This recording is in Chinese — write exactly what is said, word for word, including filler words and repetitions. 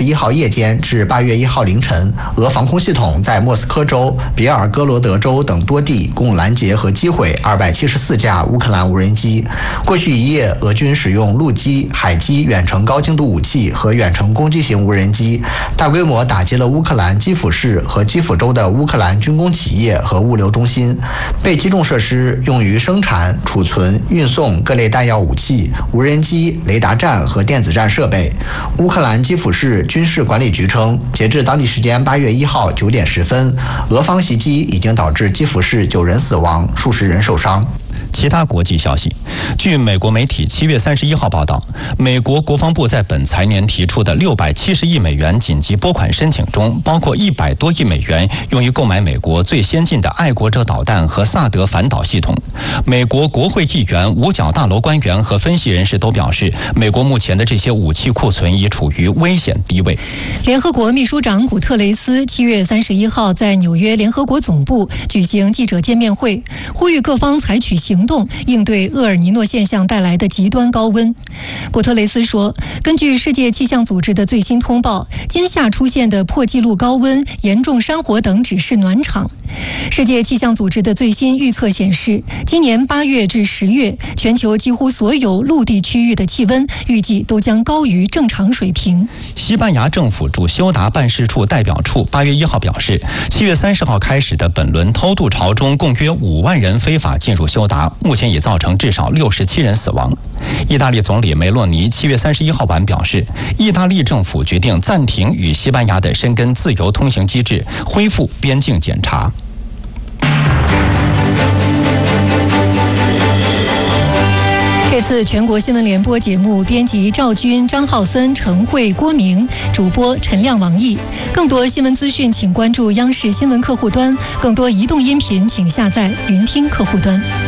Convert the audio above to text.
一号夜间至八月一号凌晨，俄防空系统在莫斯科州、别尔哥罗德州等多地共拦截和击毁二百七十四架乌克兰无人机。过去一夜，俄军使用陆基、海基远程高精度武器和远程攻击型无人机，大规模打击了乌克兰基辅市和基辅州的乌克兰军工企业和物流中心。被击中设施用于生产、储存、运送各类弹药武器、无人机、雷达站和电子战设备。乌克兰基辅市军事管理局称，截至当地时间八月一号九点十分，俄方袭击已经导致基辅市九人死亡，数十人受伤。 其他国际消息，据美国媒体七月三十一号报道，美国国防部在本财年提出的六百七十亿美元紧急拨款申请中，包括一百多亿美元用于购买美国最先进的爱国者导弹和萨德反导系统。美国国会议员、五角大楼官员和分析人士都表示，美国目前的这些武器库存已处于危险低位。 联合国秘书长古特雷斯七月三十一号在纽约联合国总部举行记者见面会，呼吁各方采取行动应对厄尔尼诺现象带来的极端高温。古特雷斯说，根据世界气象组织的最新通报，今夏出现的破纪录高温、严重山火等只是暖场。世界气象组织的最新预测显示，今年八月至十月，全球几乎所有陆地区域的气温预计都将高于正常水平。 西班牙政府驻休达办事处代表处八月一号表示，七月三十号开始的本轮偷渡潮中，共约五万人非法进入休达，目前已造成至少六十七人死亡。意大利总理梅洛尼七月三十一号晚表示，意大利政府决定暂停与西班牙的申根自由通行机制，恢复边境检查。 这次全国新闻联播节目编辑赵军、张浩森、陈慧、郭明，主播陈亮、王毅。更多新闻资讯请关注央视新闻客户端，更多移动音频请下载云听客户端。